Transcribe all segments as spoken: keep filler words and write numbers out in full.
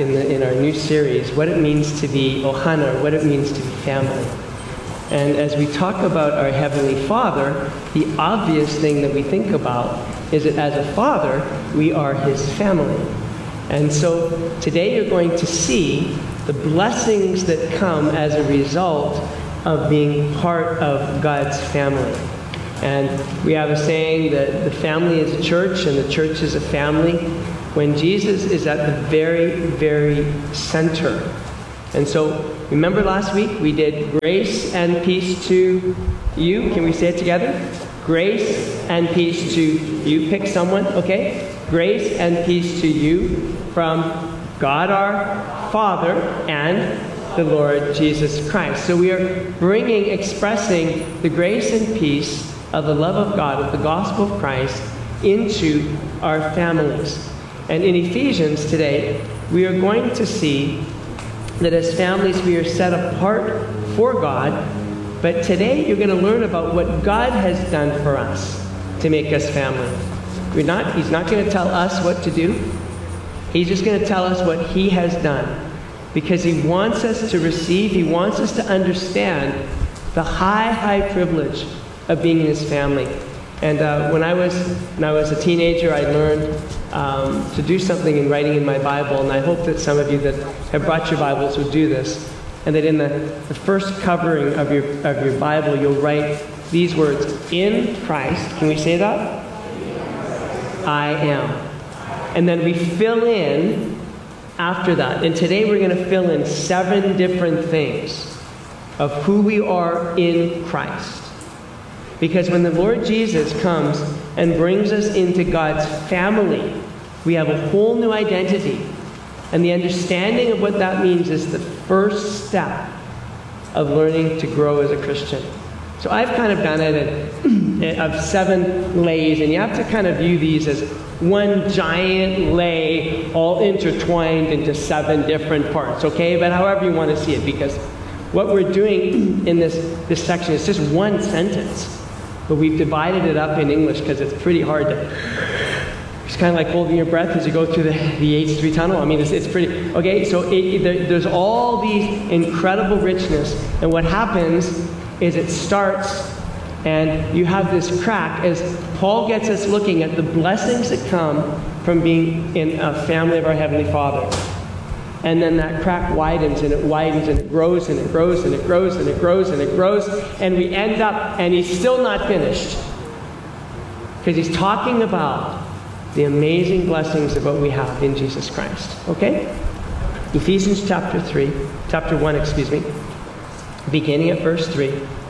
in, the, in our new series, what it means to be ohana, what it means to be family. And as we talk about our Heavenly Father, the obvious thing that we think about is that as a father, we are his family. And so today you're going to see the blessings that come as a result of being part of God's family. And we have a saying that the family is a church and the church is a family, when Jesus is at the very, very center. And so, remember last week we did grace and peace to you. Can we say it together? Grace and peace to you. Pick someone, okay? Grace and peace to you from God our Father and the Lord Jesus Christ. So we are bringing, expressing the grace and peace of the love of God, of the gospel of Christ, into our families. And in Ephesians today, we are going to see that as families we are set apart for God, but today you're going to learn about what God has done for us to make us family. We're not, he's not going to tell us what to do. He's just going to tell us what he has done, because he wants us to receive, he wants us to understand the high, high privilege of being in his family. And uh, when I was when I was a teenager, I learned um, to do something in writing in my Bible, and I hope that some of you that have brought your Bibles would do this, and that in the, the first covering of your of your Bible, you'll write these words: in Christ. Can we say that? I am. And then we fill in after that. And today we're going to fill in seven different things of who we are in Christ. Because when the Lord Jesus comes and brings us into God's family, we have a whole new identity. And the understanding of what that means is the first step of learning to grow as a Christian. So I've kind of done it of seven lays, and you have to kind of view these as one giant lay all intertwined into seven different parts, okay? But however you want to see it, because what we're doing in this, this section is just one sentence. But we've divided it up in English because it's pretty hard to... It's kind of like holding your breath as you go through the, the H three tunnel. I mean, it's, it's pretty... Okay, so it, there, there's all these incredible richness. And what happens is it starts, and you have this crack as Paul gets us looking at the blessings that come from being in a family of our Heavenly Father. And then that crack widens, and it widens, and it grows, and it grows, and it grows, and it grows, and it grows, and we end up, and he's still not finished. Because he's talking about the amazing blessings of what we have in Jesus Christ. Okay? Ephesians chapter three, chapter one, excuse me, beginning at verse three.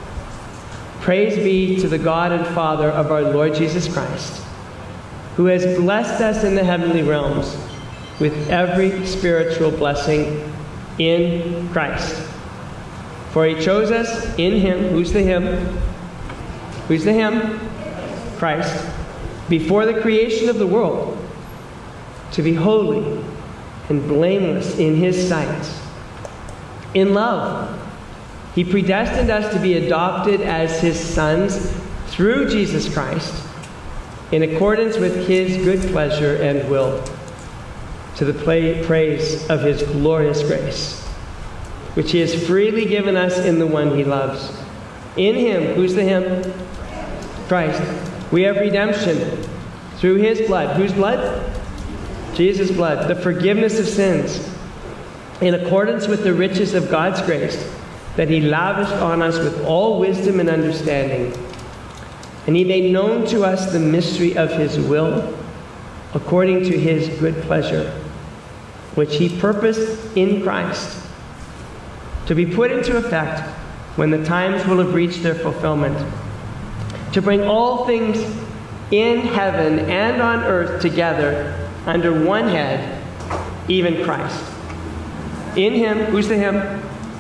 Praise be to the God and Father of our Lord Jesus Christ, who has blessed us in the heavenly realms with every spiritual blessing in Christ. For he chose us in him. Who's the him? Who's the him? Christ. Before the creation of the world, to be holy and blameless in his sight. In love, he predestined us to be adopted as his sons through Jesus Christ, in accordance with his good pleasure and will, to the praise of his glorious grace, which he has freely given us in the one he loves. In him, who's the him? Christ. We have redemption through his blood. Whose blood? Jesus' blood. The forgiveness of sins, in accordance with the riches of God's grace, that he lavished on us with all wisdom and understanding. And he made known to us the mystery of his will, according to his good pleasure, which he purposed in Christ, to be put into effect when the times will have reached their fulfillment, to bring all things in heaven and on earth together under one head, even Christ. In him, who's the him?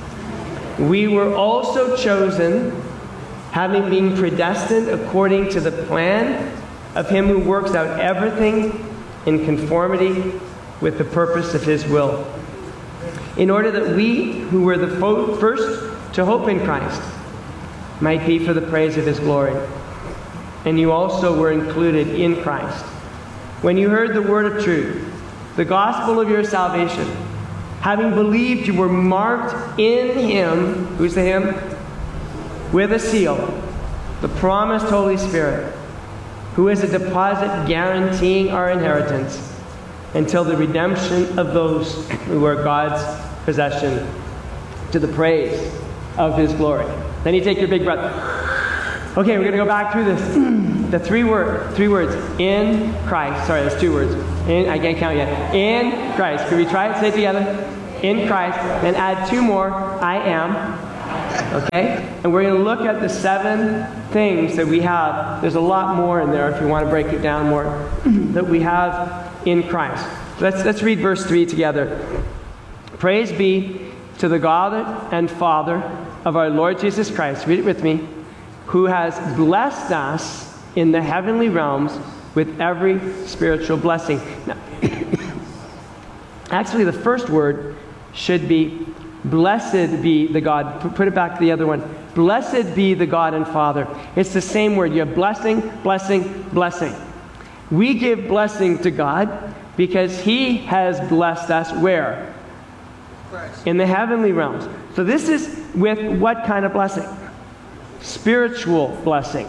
We were also chosen, having been predestined according to the plan of him who works out everything in conformity with the purpose of his will, in order that we, who were the fo- first to hope in Christ, might be for the praise of his glory. And you also were included in Christ, when you heard the word of truth, the gospel of your salvation. Having believed, you were marked in him, who's the him? With a seal, the promised Holy Spirit, who is a deposit guaranteeing our inheritance until the redemption of those who are God's possession, to the praise of his glory. Then you take your big breath. Okay, we're going to go back through this. The three word, three words. In Christ. Sorry, that's two words. In, I can't count yet. In Christ. Can we try it? Say it together. In Christ. Then add two more. I am. Okay? And we're going to look at the seven things that we have. There's a lot more in there if you want to break it down more. That we have in Christ. Let's, let's read verse three together. Praise be to the God and Father of our Lord Jesus Christ. Read it with me. Who has blessed us in the heavenly realms with every spiritual blessing. Now, actually, the first word should be, blessed be the God. Put it back to the other one. Blessed be the God and Father. It's the same word. You have blessing, blessing, blessing. We give blessing to God because he has blessed us where? Christ. In the heavenly realms. So this is with what kind of blessing? Spiritual blessing.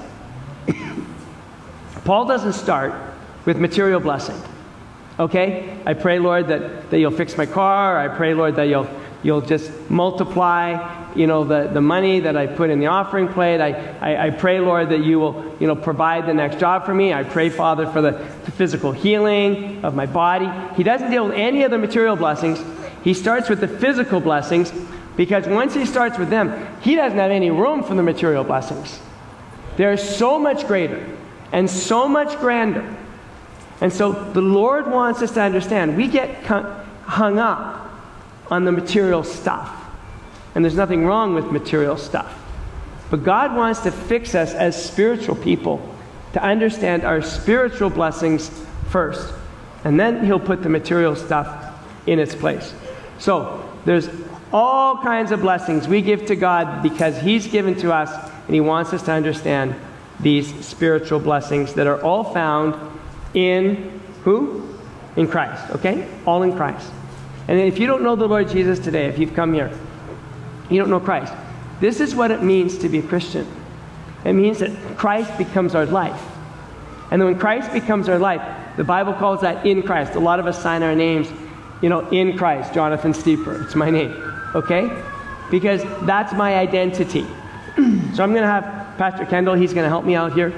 Paul doesn't start with material blessing. Okay? I pray, Lord, that, that you'll fix my car. I pray, Lord, that you'll you'll just multiply, you know, the, the money that I put in the offering plate. I, I, I pray, Lord, that you will, you know, provide the next job for me. I pray, Father, for the, the physical healing of my body. He doesn't deal with any of the material blessings. He starts with the physical blessings, because once he starts with them, he doesn't have any room for the material blessings. They're so much greater and so much grander. And so the Lord wants us to understand, we get hung up on the material stuff. And there's nothing wrong with material stuff. But God wants to fix us as spiritual people to understand our spiritual blessings first. And then he'll put the material stuff in its place. So there's all kinds of blessings we give to God because he's given to us, and he wants us to understand these spiritual blessings that are all found in who? In Christ, okay? All in Christ. And if you don't know the Lord Jesus today, if you've come here, you don't know Christ, this is what it means to be a Christian. It means that Christ becomes our life. And then when Christ becomes our life, the Bible calls that in Christ. A lot of us sign our names, you know, in Christ. Jonathan Steeper, it's my name. Okay? Because that's my identity. So I'm going to have Pastor Kendall. He's going to help me out here.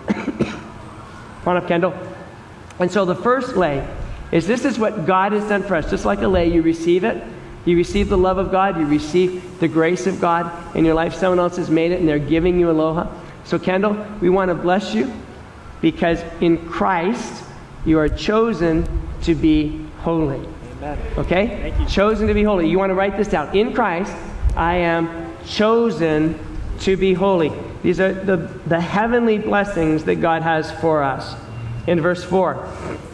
Come on up, Kendall. And so the first lay is this is what God has done for us. Just like a lay, you receive it. You receive the love of God. You receive the grace of God in your life. Someone else has made it, and they're giving you aloha. So Kendall, we want to bless you because in Christ you are chosen to be holy. Amen. Okay? Thank you. Chosen to be holy. You want to write this down. In Christ, I am chosen to be holy. These are the, the heavenly blessings that God has for us. In verse four.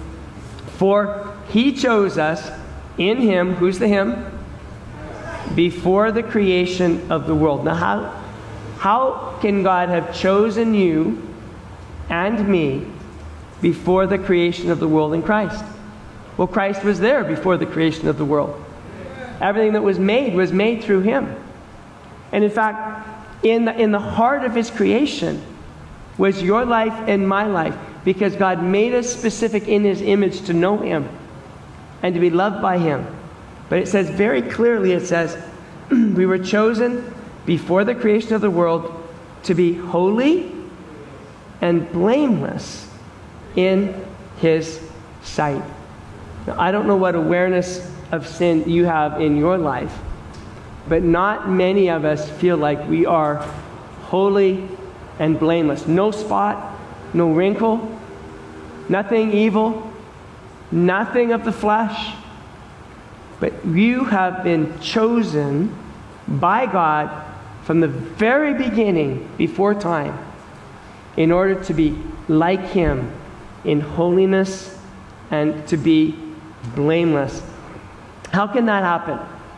For he chose us in him, who's the him? Before the creation of the world. Now how, how can God have chosen you and me before the creation of the world in Christ? Well, Christ was there before the creation of the world. Everything that was made was made through him. And in fact, in the, in the heart of his creation was your life and my life, because God made us specific in his image to know him and to be loved by him. But it says very clearly, it says, we were chosen before the creation of the world to be holy and blameless in his sight. Now, I don't know what awareness of sin you have in your life, but not many of us feel like we are holy and blameless. No spot, no wrinkle, nothing evil, nothing of the flesh. But you have been chosen by God from the very beginning, before time, in order to be like him in holiness and to be blameless. How can that happen?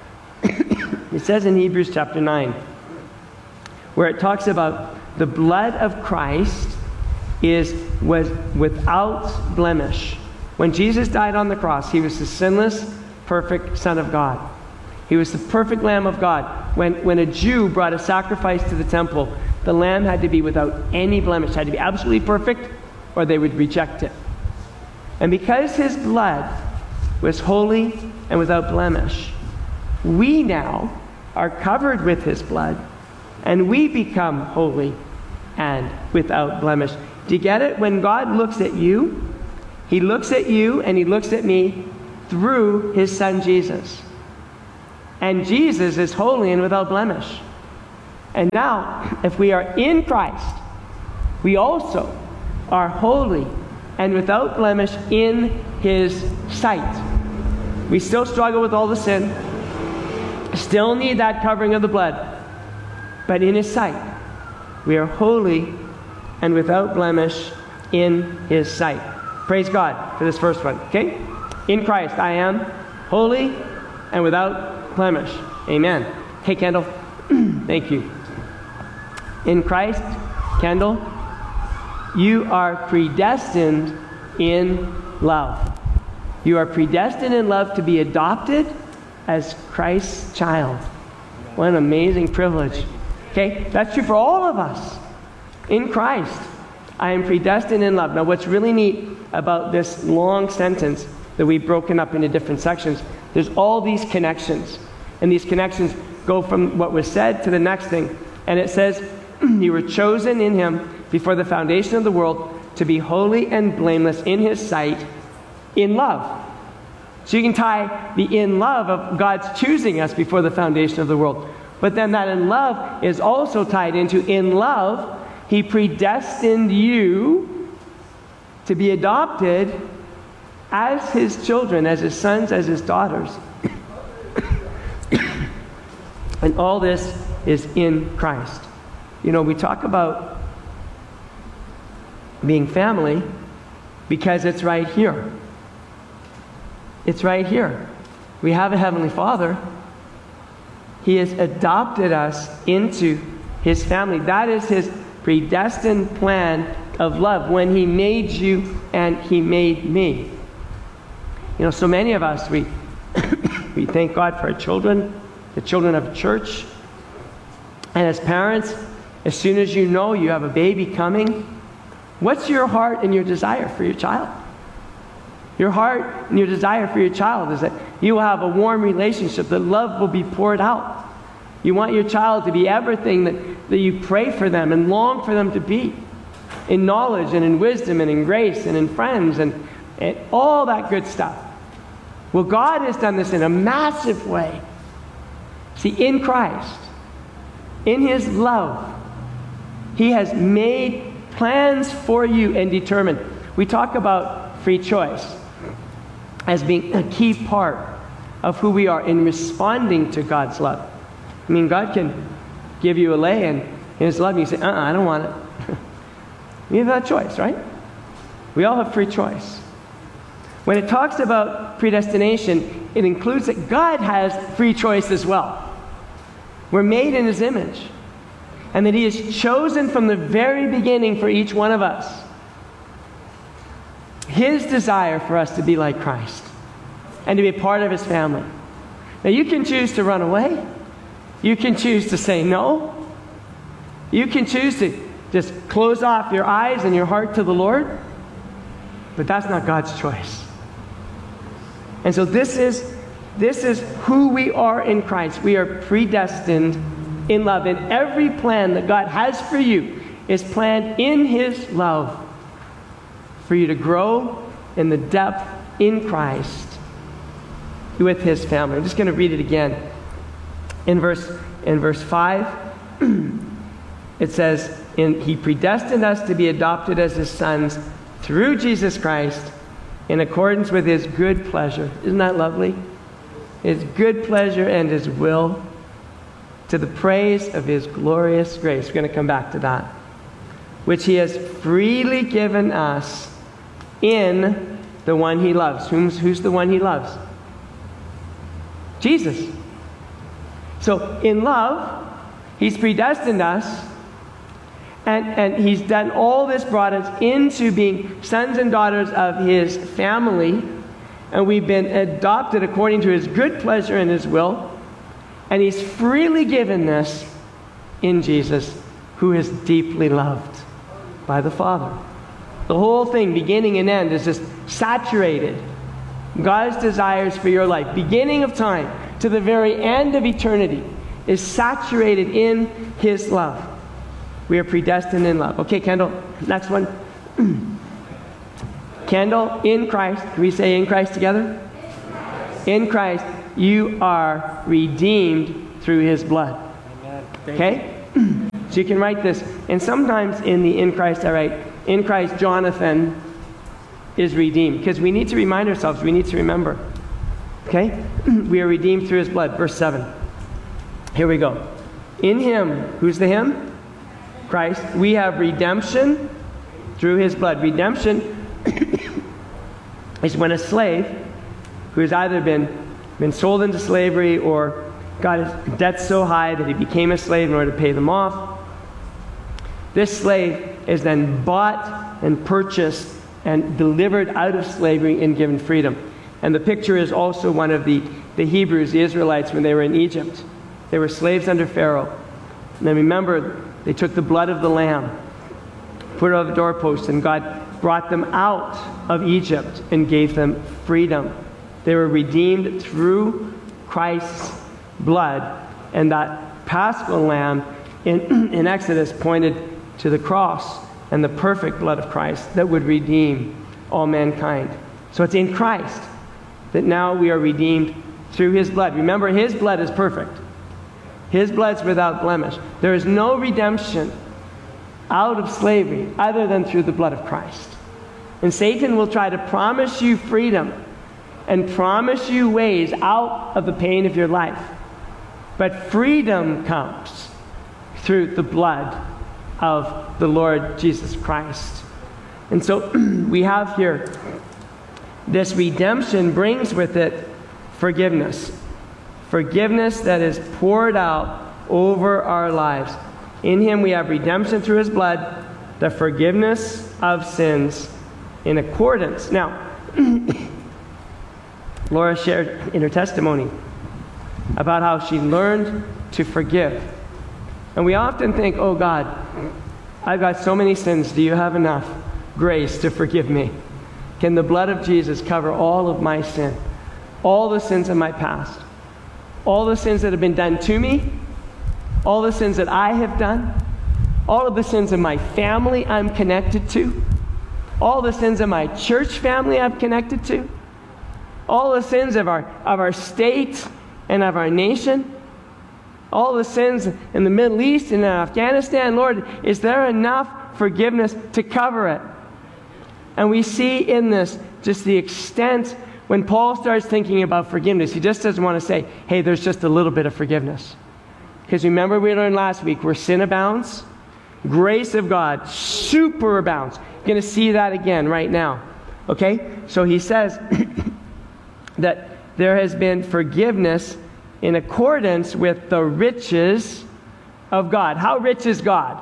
It says in Hebrews chapter nine, where it talks about the blood of Christ is was without blemish. When Jesus died on the cross, he was the sinless perfect Son of God. He was the perfect Lamb of God. When, when a Jew brought a sacrifice to the temple, the lamb had to be without any blemish, had to be absolutely perfect, or they would reject it. And because his blood was holy and without blemish, we now are covered with his blood, and we become holy and without blemish. Do you get it? When God looks at you, he looks at you and he looks at me through his Son Jesus. And Jesus is holy and without blemish. And now, if we are in Christ, we also are holy and without blemish in his sight. We still struggle with all the sin, still need that covering of the blood, but in his sight, we are holy and without blemish in his sight. Praise God for this first one, okay? In Christ, I am holy and without blemish. Amen. Okay, Kendall. Thank you. In Christ, Kendall, you are predestined in love. You are predestined in love to be adopted as Christ's child. What an amazing privilege. Okay, that's true for all of us. In Christ, I am predestined in love. Now, what's really neat about this long sentence that we've broken up into different sections, there's all these connections. And these connections go from what was said to the next thing. And it says, you were chosen in him before the foundation of the world to be holy and blameless in his sight in love. So you can tie the in love of God's choosing us before the foundation of the world. But then that in love is also tied into in love, he predestined you to be adopted as his children, as his sons, as his daughters. And all this is in Christ. You know, we talk about being family because it's right here. It's right here. We have a Heavenly Father. He has adopted us into his family. That is his predestined plan of love when he made you and he made me. You know, so many of us, we, we thank God for our children, the children of church. And as parents, as soon as you know you have a baby coming, what's your heart and your desire for your child? Your heart and your desire for your child is that you will have a warm relationship, that love will be poured out. You want your child to be everything that, that you pray for them and long for them to be, in knowledge and in wisdom and in grace and in friends and, and all that good stuff. Well, God has done this in a massive way. See, in Christ, in his love, he has made plans for you and determined. We talk about free choice as being a key part of who we are in responding to God's love. I mean, God can give you a lay and in his love, you say, uh-uh, I don't want it. You have that choice, right? We all have free choice. When it talks about predestination, it includes that God has free choice as well. We're made in his image. And that he has chosen from the very beginning for each one of us his desire for us to be like Christ and to be a part of his family. Now, you can choose to run away. You can choose to say no. You can choose to just close off your eyes and your heart to the Lord. But that's not God's choice. And so this is, this is who we are in Christ. We are predestined in love. And every plan that God has for you is planned in his love for you to grow in the depth in Christ with his family. I'm just going to read it again. In verse, in verse five, it says, in, he predestined us to be adopted as his sons through Jesus Christ in accordance with his good pleasure. Isn't that lovely? His good pleasure and his will, to the praise of his glorious grace. We're going to come back to that. Which he has freely given us in the one he loves. Who's, who's the one he loves? Jesus. So in love, he's predestined us, and, and he's done all this, brought us into being sons and daughters of his family. and we've been adopted according to his good pleasure and his will. And he's freely given this in Jesus, who is deeply loved by the Father. The whole thing, beginning and end, is just saturated. God's desires for your life, beginning of time to the very end of eternity, is saturated in his love. We are predestined in love. Okay, Kendall, next one. Kendall, in Christ. Can we say in Christ together? In Christ, you are redeemed through his blood. Okay? So you can write this. And sometimes in the in Christ, I write, in Christ, Jonathan is redeemed. Because we need to remind ourselves, we need to remember. Okay? We are redeemed through his blood. Verse seven. Here we go. In him, who's the him? Christ. We have redemption through his blood. Redemption is when a slave who has either been, been sold into slavery or got his debts so high that he became a slave in order to pay them off. This slave is then bought and purchased and delivered out of slavery and given freedom. And the picture is also one of the, the Hebrews, the Israelites, when they were in Egypt. They were slaves under Pharaoh. And then remember, they took the blood of the lamb, put it on the doorpost, and God brought them out of Egypt and gave them freedom. They were redeemed through Christ's blood. And that Paschal lamb in, in Exodus pointed to the cross and the perfect blood of Christ that would redeem all mankind. So it's in Christ that now we are redeemed through his blood. Remember, his blood is perfect. His blood's without blemish. There is no redemption out of slavery other than through the blood of Christ. And Satan will try to promise you freedom and promise you ways out of the pain of your life. But freedom comes through the blood of the Lord Jesus Christ. And so we have here, this redemption brings with it forgiveness. Forgiveness that is poured out over our lives. In him we have redemption through his blood, the forgiveness of sins in accordance. Now, Laura shared in her testimony about how she learned to forgive. And we often think, oh God, I've got so many sins. Do you have enough grace to forgive me? Can the blood of Jesus cover all of my sin? All the sins of my past? All the sins that have been done to me? All the sins that I have done? All of the sins of my family I'm connected to? All the sins of my church family I'm connected to? All the sins of our, of our state and of our nation? All the sins in the Middle East and in Afghanistan? Lord, is there enough forgiveness to cover it? And we see in this just the extent. When Paul starts thinking about forgiveness, he just doesn't want to say, hey, there's just a little bit of forgiveness. Because remember we learned last week, where sin abounds, grace of God super abounds. You're going to see that again right now. Okay? So he says that there has been forgiveness in accordance with the riches of God. How rich is God?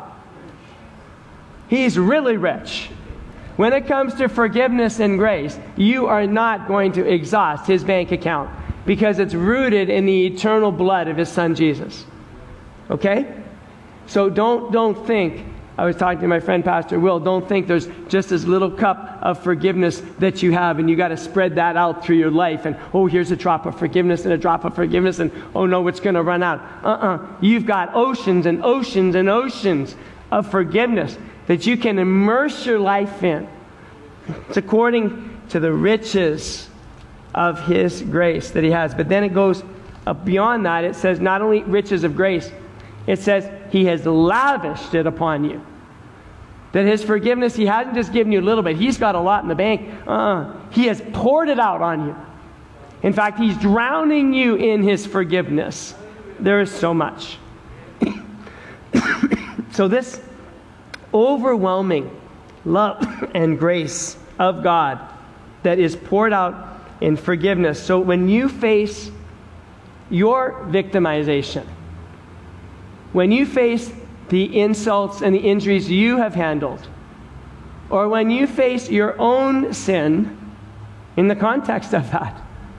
He's really rich. When it comes to forgiveness and grace, you are not going to exhaust his bank account because it's rooted in the eternal blood of his son Jesus. Okay? So don't don't think, I was talking to my friend Pastor Will, don't think there's just this little cup of forgiveness that you have and you got to spread that out through your life and, oh, here's a drop of forgiveness and a drop of forgiveness and, oh no, it's going to run out. Uh-uh. You've got oceans and oceans and oceans of forgiveness that you can immerse your life in. It's according to the riches of his grace that he has. But then it goes up beyond that. It says not only riches of grace, it says he has lavished it upon you. That his forgiveness, he hasn't just given you a little bit. He's got a lot in the bank. Uh-uh. He has poured it out on you. In fact, he's drowning you in his forgiveness. There is so much. So this overwhelming love and grace of God that is poured out in forgiveness. So when you face your victimization, when you face the insults and the injuries you have handled, or when you face your own sin, in the context of that.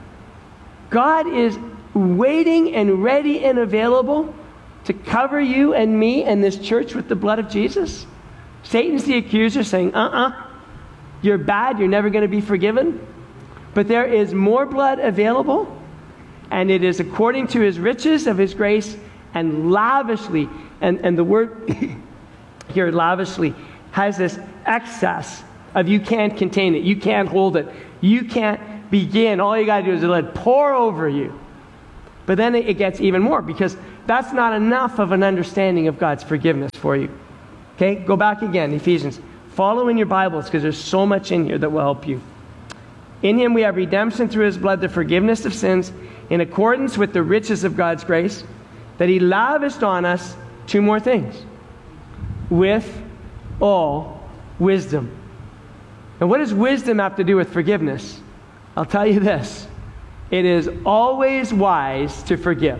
God is waiting and ready and available to cover you and me and this church with the blood of Jesus. Satan's the accuser saying, uh-uh, you're bad, you're never going to be forgiven. But there is more blood available, and it is according to his riches of his grace and lavishly. And, and the word here, lavishly, has this excess of you can't contain it, you can't hold it, you can't begin. All you got to do is let it pour over you. But then it gets even more, because that's not enough of an understanding of God's forgiveness for you. Okay, go back again, Ephesians. Follow in your Bibles, because there's so much in here that will help you. In him we have redemption through his blood, the forgiveness of sins, in accordance with the riches of God's grace, that he lavished on us two more things. With all wisdom. And what does wisdom have to do with forgiveness? I'll tell you this. It is always wise to forgive.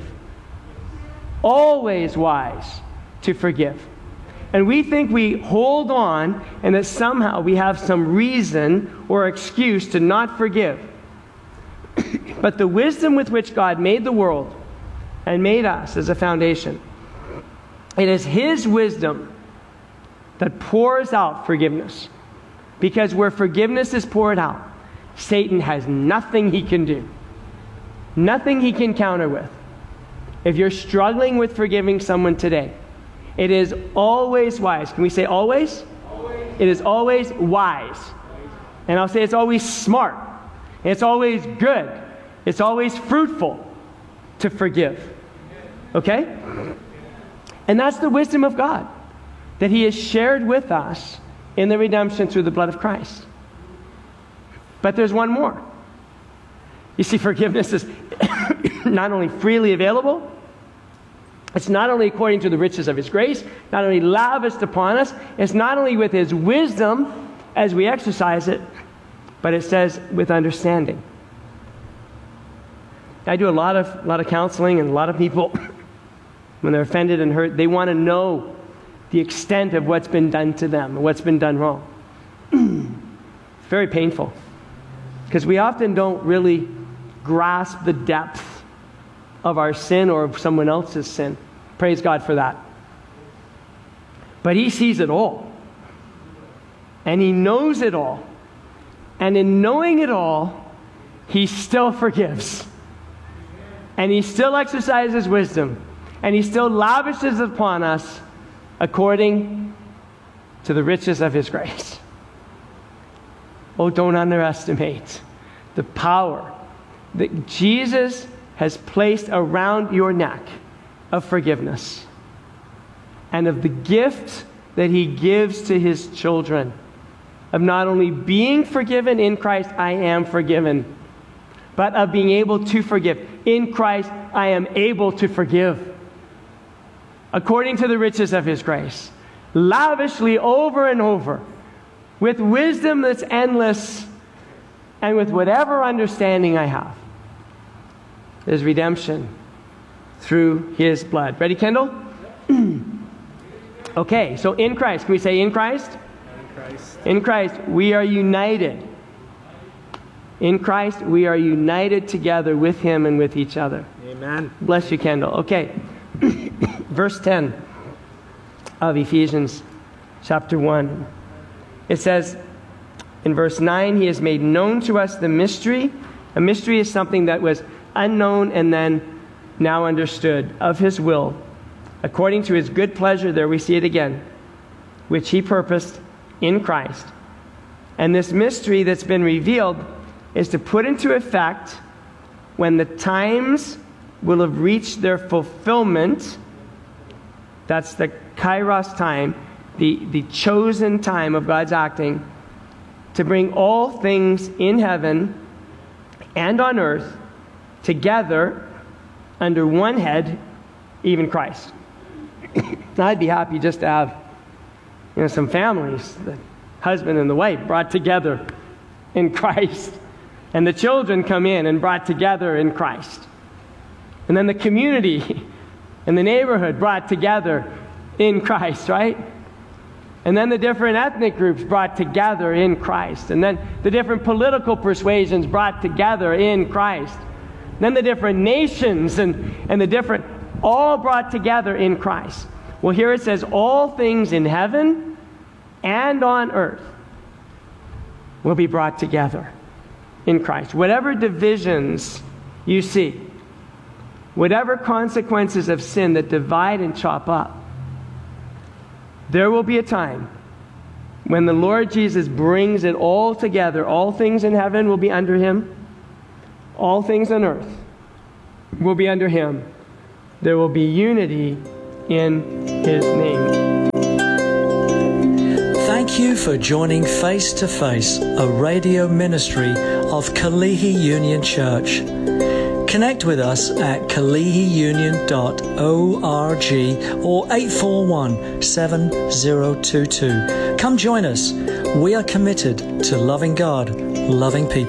Always wise to forgive. And we think we hold on and that somehow we have some reason or excuse to not forgive. But the wisdom with which God made the world and made us as a foundation, it is his wisdom that pours out forgiveness. Because where forgiveness is poured out, Satan has nothing he can do. Nothing he can counter with. If you're struggling with forgiving someone today, it is always wise. Can we say always? Always. It is always wise. And I'll say it's always smart. It's always good. It's always fruitful to forgive. Okay? And that's the wisdom of God that he has shared with us in the redemption through the blood of Christ. But there's one more. You see, forgiveness is not only freely available, it's not only according to the riches of his grace, not only lavished upon us, it's not only with his wisdom as we exercise it, but it says with understanding. I do a lot of, a lot of counseling, and a lot of people, when they're offended and hurt, they want to know the extent of what's been done to them, what's been done wrong. It's very painful, because we often don't really grasp the depth of our sin or of someone else's sin. Praise God for that. But he sees it all. And he knows it all. And in knowing it all, he still forgives. And he still exercises wisdom. And he still lavishes upon us according to the riches of his grace. Oh, don't underestimate the power that Jesus has placed around your neck of forgiveness and of the gift that he gives to his children of not only being forgiven in Christ, I am forgiven, but of being able to forgive. In Christ, I am able to forgive according to the riches of his grace, lavishly over and over, with wisdom that's endless and with whatever understanding I have. There's redemption through his blood. Ready, Kendall? Okay, so in Christ. Can we say in Christ? In Christ. In Christ, we are united. In Christ, we are united together with him and with each other. Amen. Bless you, Kendall. Okay. Verse ten of Ephesians chapter one. It says in verse nine, he has made known to us the mystery. A mystery is something that was unknown and then now understood, of his will, according to his good pleasure, there we see it again, which he purposed in Christ. And this mystery that's been revealed is to put into effect when the times will have reached their fulfillment. That's the kairos time, the, the chosen time of God's acting, to bring all things in heaven and on earth together under one head, even Christ. Now, I'd be happy just to have, you know, some families, the husband and the wife brought together in Christ, and the children come in and brought together in Christ, and then the community and the neighborhood brought together in Christ, right? And then the different ethnic groups brought together in Christ. And then the different political persuasions brought together in Christ. Then the different nations and, and the different, all brought together in Christ. Well, here it says, all things in heaven and on earth will be brought together in Christ. Whatever divisions you see, whatever consequences of sin that divide and chop up, there will be a time when the Lord Jesus brings it all together. All things in heaven will be under him. All things on earth will be under him. There will be unity in his name. Thank you for joining Face to Face, a radio ministry of Kalihi Union Church. Connect with us at kalihi union dot org or eight four one, seven zero two two. Come join us. We are committed to loving God, loving people.